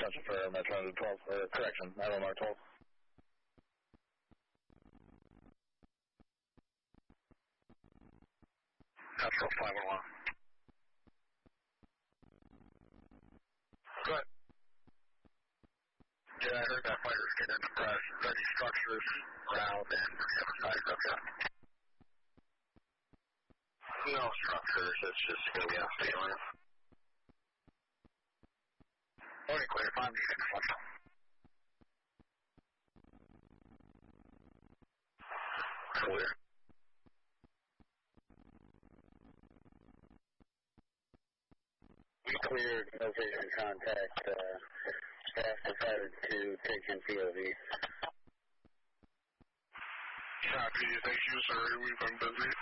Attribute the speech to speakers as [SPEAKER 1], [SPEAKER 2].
[SPEAKER 1] Central for Metro 12, or correction, LMR 12.
[SPEAKER 2] Central 511. Good. Yeah, I heard that fighter's getting into press. Any structures, ground, and emphasize okay. No structures, it's just going to be on feeling. Only clear, 5 minutes, Central. Clear.
[SPEAKER 3] We cleared, no vision contact, staff decided to take in POV.
[SPEAKER 2] Copy, thank you, sir, we've been busy.